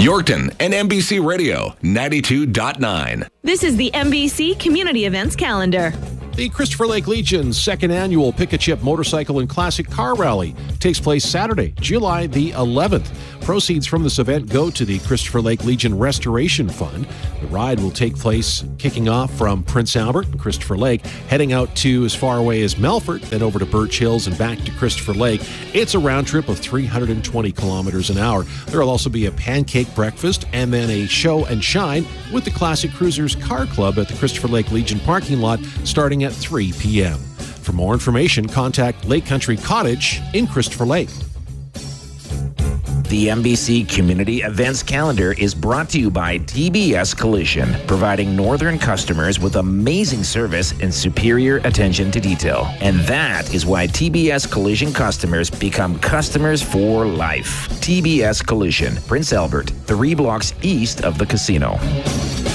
Yorkton and NBC Radio 92.9. This is the NBC Community Events Calendar. The Christopher Lake Legion's second annual Pick-A-Chip Motorcycle and Classic Car Rally takes place Saturday, July the 11th. Proceeds from this event go to the Christopher Lake Legion Restoration Fund. The ride will take place kicking off from Prince Albert and Christopher Lake, heading out to as far away as Melfort, then over to Birch Hills and back to Christopher Lake. It's a round trip of 320 kilometers an hour. There will also be a pancake breakfast and then a show and shine with the Classic Cruisers Car Club at the Christopher Lake Legion parking lot starting at 3 p.m. For more information, contact Lake Country Cottage in Christopher Lake. The NBC Community Events Calendar is brought to you by TBS Collision, providing northern customers with amazing service and superior attention to detail. And that is why TBS Collision customers become customers for life. TBS Collision, Prince Albert, 3 blocks east of the casino.